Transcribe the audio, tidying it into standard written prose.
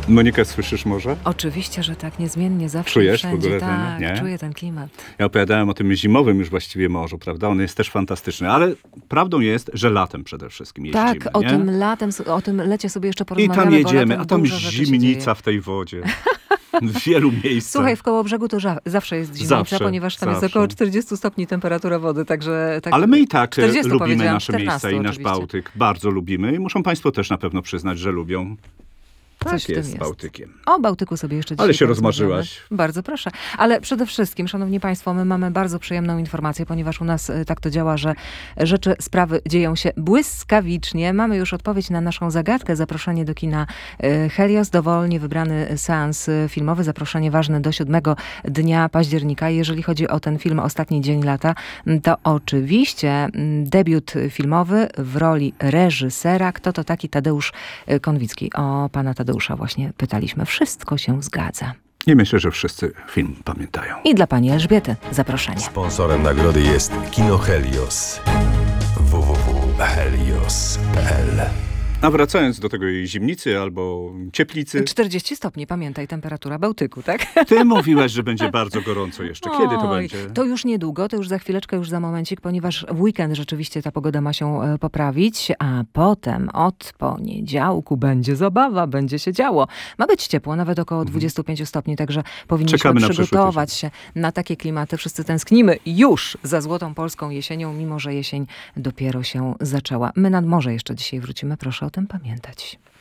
Monika, słyszysz może? Oczywiście, że tak, niezmiennie, zawsze Czujesz wszędzie. w ogóle Tak, nie? czuję ten klimat. Ja opowiadałem o tym zimowym już właściwie morzu, prawda? On jest też fantastyczny, ale prawdą jest, że latem przede wszystkim jeździmy, Tak, o nie? tym latem, o tym lecie sobie jeszcze I porozmawiamy. tam jedziemy, bo a tam dużo rzeczy się zimnica dzieje. w tej wodzie. W wielu miejscach. Słuchaj, w Kołobrzegu to zawsze jest zimnica, Zawsze, ponieważ tam jest zawsze. około 40 stopni temperatura wody, także... Tak, Ale my i tak 40 lubimy powiedziałam, nasze 14 miejsca i nasz oczywiście. Bałtyk. Bardzo lubimy i muszą państwo też na pewno przyznać, że lubią. Coś w Tak tym jest z jest. Bałtykiem. O Bałtyku sobie jeszcze dzisiaj Ale się porozmawiamy. rozmarzyłaś. Bardzo proszę. Ale przede wszystkim, szanowni państwo, my mamy bardzo przyjemną informację, ponieważ u nas tak to działa, że sprawy dzieją się błyskawicznie. Mamy już odpowiedź na naszą zagadkę. Zaproszenie do kina Helios. Dowolnie wybrany seans filmowy. Zaproszenie ważne do 7 dnia października. Jeżeli chodzi o ten film Ostatni dzień lata, to oczywiście debiut filmowy w roli reżysera. Kto to taki? Tadeusz Konwicki. O pana Tadeusza właśnie pytaliśmy. Wszystko się zgadza. I myślę, że wszyscy film pamiętają. I dla pani Elżbiety zaproszenie. Sponsorem nagrody jest Kino Helios. www.helios.pl. A wracając do tego jej zimnicy albo cieplicy, 40 stopni, pamiętaj, temperatura Bałtyku, tak? ty mówiłaś, że będzie bardzo gorąco jeszcze. Kiedy to Oj, będzie? To już niedługo, to już za chwileczkę, już za momencik, ponieważ w weekend rzeczywiście ta pogoda ma się poprawić, a potem od poniedziałku będzie zabawa, będzie się działo. Ma być ciepło, nawet około 25 stopni, także powinniśmy Czekamy na przyszły przygotować się na takie klimaty. Wszyscy tęsknimy już za złotą polską jesienią, mimo że jesień dopiero się zaczęła. My nad morze jeszcze dzisiaj wrócimy, proszę o tym pamiętać.